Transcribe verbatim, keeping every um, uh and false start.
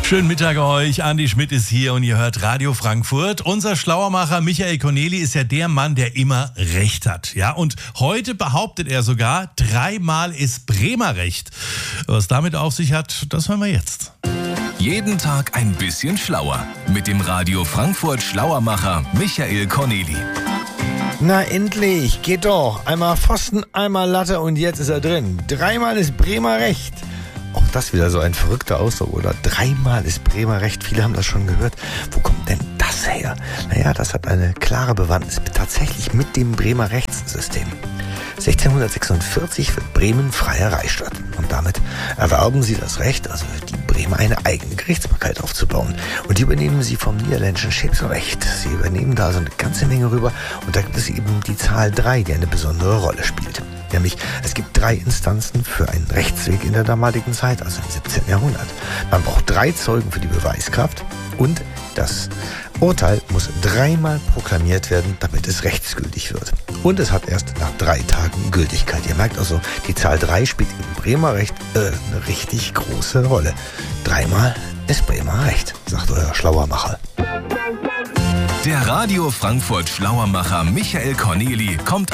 Schönen Mittag euch, Andi Schmidt ist hier und ihr hört Radio Frankfurt. Unser Schlauermacher Michael Corneli ist ja der Mann, der immer Recht hat. Ja, und heute behauptet er sogar, dreimal ist Bremer Recht. Was damit auf sich hat, das hören wir jetzt. Jeden Tag ein bisschen schlauer mit dem Radio Frankfurt Schlauermacher Michael Corneli. Na endlich, geht doch. Einmal Pfosten, einmal Latte und jetzt ist er drin. Dreimal ist Bremer Recht. Auch das wieder so ein verrückter Ausdruck, oder? Dreimal ist Bremer Recht. Viele haben das schon gehört. Wo kommt denn das her? Naja, das hat eine klare Bewandtnis tatsächlich mit dem Bremer Rechtssystem. sechzehnhundertsechsundvierzig wird Bremen freie Reichsstadt. Und damit erwerben sie das Recht, also die Bremer eine eigene Gerichtsbarkeit aufzubauen. Und die übernehmen sie vom niederländischen Scheepsrecht. Sie übernehmen da so eine ganze Menge rüber. Und da gibt es eben die Zahl drei, die eine besondere Rolle spielt. Nämlich, es gibt drei Instanzen für einen Rechtsweg in der damaligen Zeit, also im siebzehnten Jahrhundert. Man braucht drei Zeugen für die Beweiskraft und das Urteil muss dreimal proklamiert werden, damit es rechtsgültig wird. Und es hat erst nach drei Tagen Gültigkeit. Ihr merkt also, die Zahl drei spielt im Bremer Recht äh, eine richtig große Rolle. Dreimal ist Bremer Recht, sagt euer Schlauermacher. Der Radio Frankfurt Schlauermacher Michael Corneli kommt